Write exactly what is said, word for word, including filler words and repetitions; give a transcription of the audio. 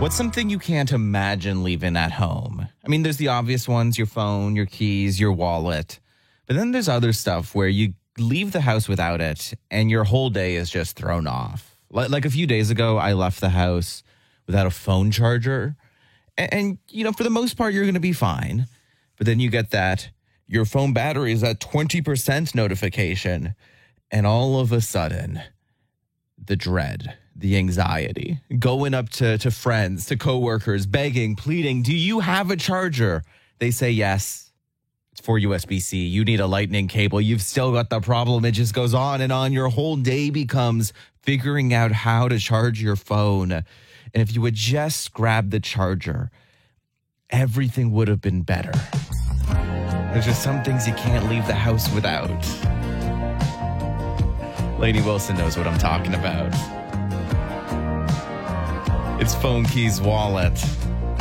What's something you can't imagine leaving at home? I mean, there's the obvious ones, your phone, your keys, your wallet. But then there's other stuff where you leave the house without it and your whole day is just thrown off. Like, like a few days ago, I left the house without a phone charger. And, and you know, for the most part, you're going to be fine. But then you get that your phone battery is at twenty percent notification. And all of a sudden, the dread, the anxiety, going up to, to friends, to coworkers, begging, pleading, do you have a charger? They say yes. It's for U S B C. You need a lightning cable. You've still got the problem. It just goes on and on. Your whole day becomes figuring out how to charge your phone. And if you would just grab the charger, everything would have been better. There's just some things you can't leave the house without. Lady Wilson knows what I'm talking about. It's phone, keys, wallet.